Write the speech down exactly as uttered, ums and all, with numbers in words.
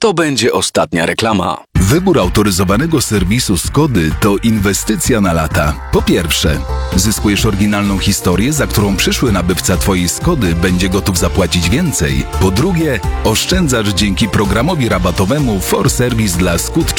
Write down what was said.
to będzie ostatnia reklama. Wybór autoryzowanego serwisu Skody to inwestycja na lata. Po pierwsze, zyskujesz oryginalną historię, za którą przyszły nabywca Twojej Skody będzie gotów zapłacić więcej. Po drugie, oszczędzasz dzięki programowi rabatowemu For Service dla Skód